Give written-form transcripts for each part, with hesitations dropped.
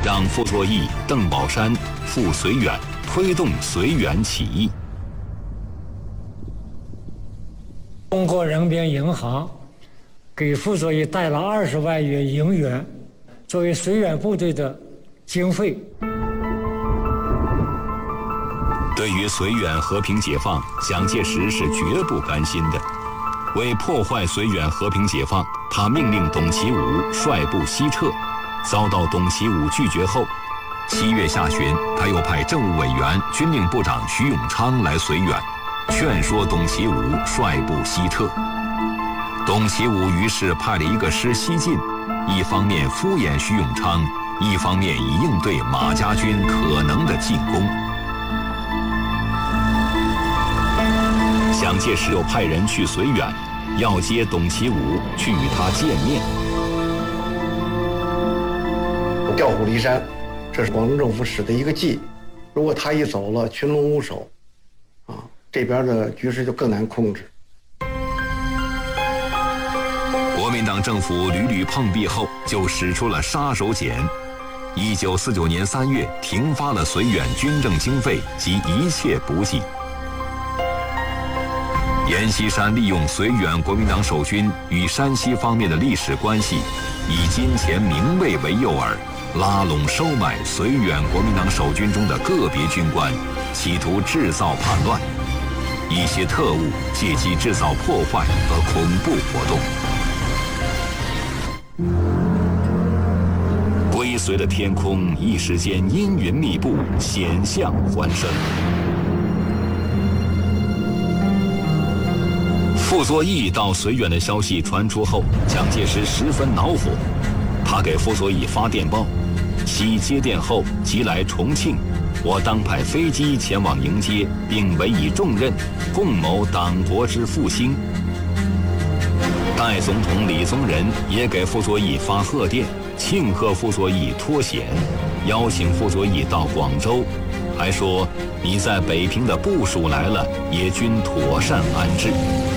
让傅作义、邓宝山赴绥远，推动绥远起义。 中国人民银行给傅作义贷了20万元银元，作为绥远部队的经费。 对于绥远和平解放，蒋介石是绝不甘心的。为破坏绥远和平解放，他命令董其武率部西撤，遭到董其武拒绝后，7月下旬，他又派政务委员、军令部长徐永昌来绥远，劝说董其武率部西撤。董其武于是派了一个师西进，一方面敷衍徐永昌，一方面以应对马家军可能的进攻。蒋介石又派人去绥远，要接董其武去与他见面。 调虎离山，这是广东政府使的一个计。如果他一走了，群龙无首，这边的局势就更难控制。 国民党政府屡屡碰壁后，就使出了杀手锏。1949年3月，停发了绥远军政经费及一切补给。阎锡山利用绥远国民党守军与山西方面的历史关系，以金钱名位为诱饵，拉拢收买绥远国民党守军中的个别军官，企图制造叛乱。一些特务借机制造破坏和恐怖活动。归绥的天空一时间阴云密布，险象环生。傅作义到绥远的消息传出后，蒋介石十分恼火，他给傅作义发电报，其接电后即来重庆，我当派飞机前往迎接，并委以重任，共谋党国之复兴。代总统李宗仁也给傅作义发贺电，庆贺傅作义脱险，邀请傅作义到广州，还说你在北平的部署来了，也均妥善安置。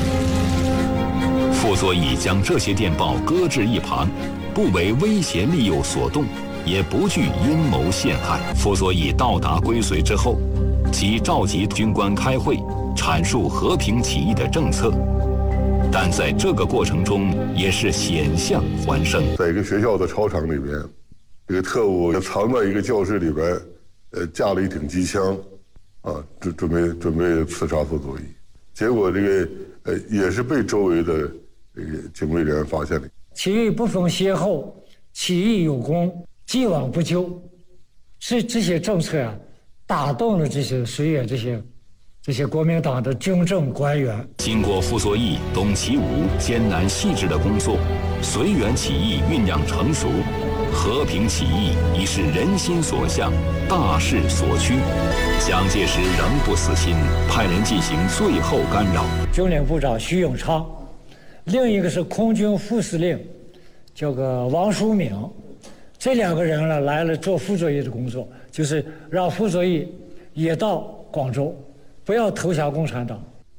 傅作义将这些电报搁置一旁，不为威胁利诱所动，也不惧阴谋陷害。傅作义到达归绥之后，即召集军官开会，阐述和平起义的政策。但在这个过程中，也是险象环生。 在一个学校的操场里边，这个特务藏在一个教室里边，架了一挺机枪，准备刺杀傅作义。结果这个也是被周围的这个警卫人员发现了。 起义不分先后，起义有功，既往不咎。这些政策啊，打动了这些绥远这些国民党的军政官员。 经过傅作义、董其武艰难细致的工作，绥远起义酝酿成熟，和平起义已是人心所向，大势所趋。蒋介石仍不死心，派人进行最后干扰。 军令部长徐永昌，另一个是空军副司令，叫个王叔敏，这2个人呢来了做傅作义的工作，就是让傅作义也到广州，不要投降共产党。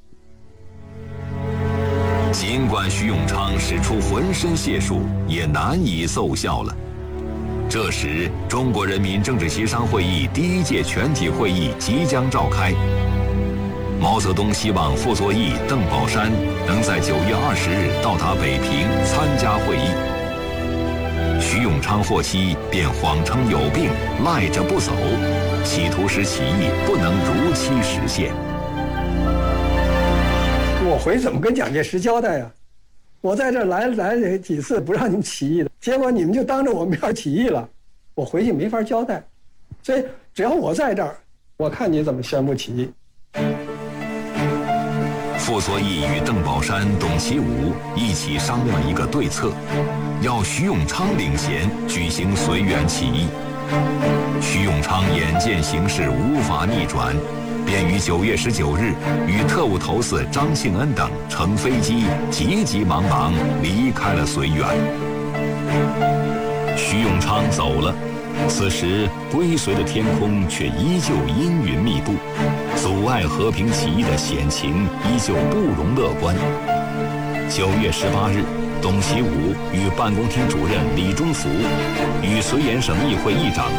尽管徐永昌使出浑身解数，也难以奏效了。这时，中国人民政治协商会议第1届全体会议即将召开。毛泽东希望傅作义、邓宝山能在9月20日到达北平参加会议。徐永昌获悉，便谎称有病，赖着不走，企图使起义不能如期实现。 我回怎么跟蒋介石交代呀？我在这来几次不让你们起义的，结果你们就当着我面起义了，我回去没法交代。所以只要我在这儿，我看你怎么宣布起义。 傅作义与邓宝山、董其武一起商量一个对策，要徐永昌领衔举行绥远起义。徐永昌眼见形势无法逆转，便于9月19日与特务头子张庆恩等乘飞机急急忙忙离开了绥远。徐永昌走了，此时归绥的天空却依旧阴云密布，阻碍和平起义的险情依旧不容乐观。9月18日，董其武与办公厅主任李中甫与绥远省议会议长